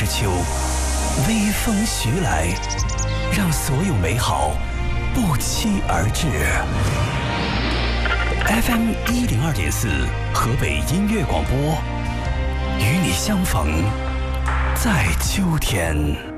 秋，微风徐来，让所有美好不期而至。FM 102.4河北音乐广播，与你相逢在秋天。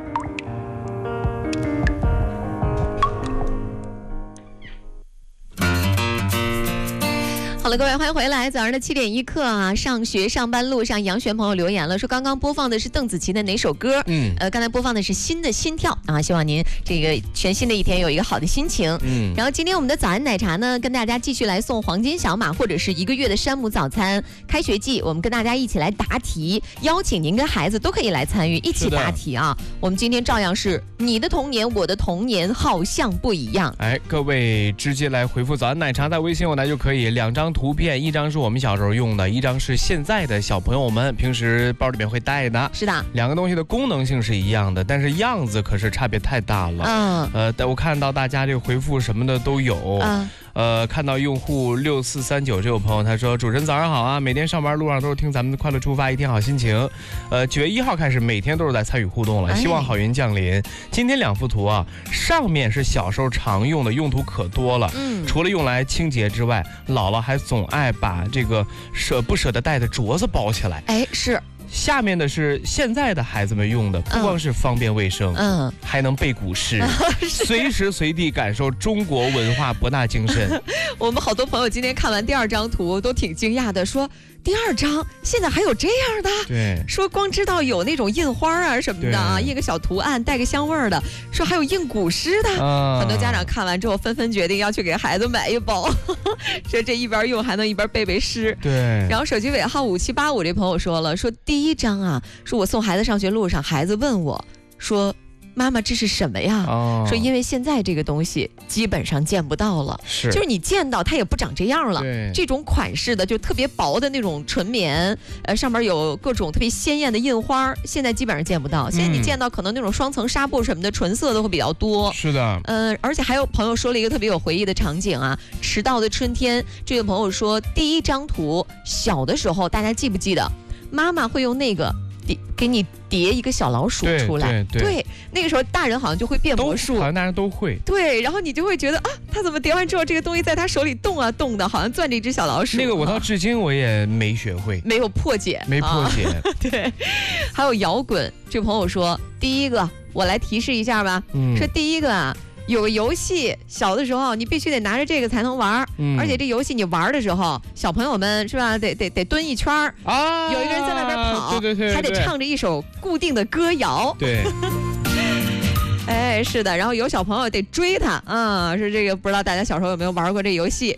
好了，各位欢迎回来。早上的7点1刻啊，上学上班路上，杨璇朋友留言了，说刚刚播放的是邓紫棋的哪首歌？刚才播放的是新的心跳啊，希望您这个全新的一天有一个好的心情。然后今天我们的早安奶茶呢，跟大家继续来送黄金小马或者是1个月的山姆早餐。开学季，我们跟大家一起来答题，邀请您跟孩子都可以来参与，一起答题啊。我们今天照样是你的童年，我的童年好像不一样。 哎，各位直接来回复早安奶茶，在微信我来就可以，2张图片，一张是我们小时候用的，一张是现在的小朋友们平时包里面会带的。 是的 ，2个东西的功能性是一样的，但是样子可是差别太大了。但我看到大家这个回复什么的都有。看到用户6439这位朋友，他说：“主持人早上好啊，每天上班路上都是听咱们的快乐出发，一天好心情。9月1号开始，每天都是在参与互动了，希望好运降临。今天2幅图啊，上面是小时候常用的，用途可多了。除了用来清洁之外，姥姥还总爱把这个不舍得带的镯子包起来。 哎，是。” 下面的是现在的孩子们用的，不光是方便卫生，还能背古诗，随时随地感受中国文化博大精深。 我们好多朋友今天看完第2张图都挺惊讶的，说第2张现在还有这样的？ 对， 说光知道有那种印花啊什么的啊，印个小图案带个香味儿的，说还有印古诗的。很多家长看完之后纷纷决定要去给孩子买一包，说这一边用还能一边背背诗。 对。 然后手机尾号5785这朋友说了，说第1张啊，说我送孩子上学路上，孩子问我说：“妈妈，这是什么呀？”说因为现在这个东西基本上见不到了，就是你见到它也不长这样了。这种款式的就特别薄的那种纯棉，上面有各种特别鲜艳的印花，现在基本上见不到。现在你见到可能那种双层纱布什么的，纯色的会比较多。 是的， 而且还有朋友说了一个特别有回忆的场景啊，迟到的春天。这位朋友说，第1张图，小的时候大家记不记得，妈妈会用那个给你叠一个小老鼠出来，对，那个时候大人好像就会变魔术， 好像大人都会， 对，然后你就会觉得啊，他怎么叠完之后这个东西在他手里动啊动的，好像攥着一只小老鼠。 那个我到至今我也没学会， 没有破解，对。还有摇滚，这朋友说，第1个我来提示一下吧，说第1个啊。有个游戏，小的时候你必须得拿着这个才能玩，而且这游戏你玩的时候，小朋友们是吧，得蹲一圈啊，有一个人在那边跑， 对， 还得唱着一首固定的歌谣。 对。 哎，是的，然后有小朋友得追他啊，是这个，不知道大家小时候有没有玩过这游戏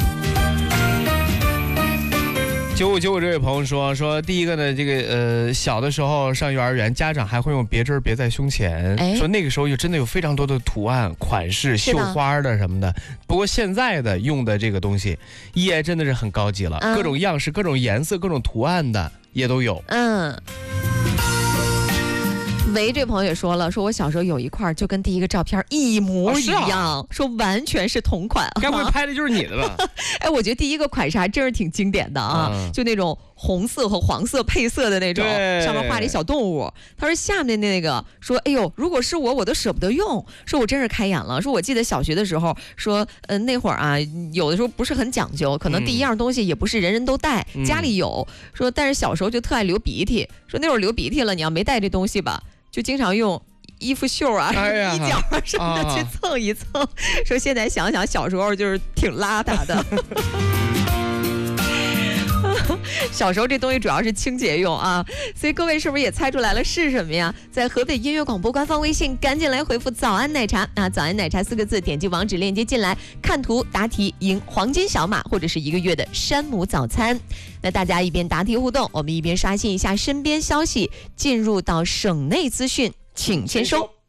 ？9595这位朋友说第1个呢，这个小的时候上幼儿园，家长还会用别针别在胸前，说那个时候真的有非常多的图案款式，绣花的什么的。不过现在的用的这个东西，真的是很高级了，各种样式、各种颜色、各种图案的也都有。 维这朋友也说了，说我小时候有一块就跟第1个照片一模一样，说完全是同款。 该不会拍的就是你的吧？ 哎，我觉得第1个款式还真是挺经典的啊，就那种红色和黄色配色的那种，上面画了一小动物。他说下面那个说，哎呦，如果是我都舍不得用。说我真是开眼了。说我记得小学的时候，说那会儿啊，有的时候不是很讲究，可能第1样东西也不是人人都带，家里有。说但是小时候就特爱流鼻涕，说那会儿流鼻涕了，你要没带这东西吧，就经常用衣服袖啊、衣角啊什么的去蹭一蹭。说现在想想，小时候就是挺邋遢的。小时候这东西主要是清洁用啊，所以各位是不是也猜出来了是什么呀？在河北音乐广播官方微信赶紧来回复早安奶茶啊，早安奶茶4个字，点击网址链接进来，看图答题赢黄金小马或者是1个月的山姆早餐。那大家一边答题互动，我们一边刷新一下身边消息，进入到省内资讯，请先收。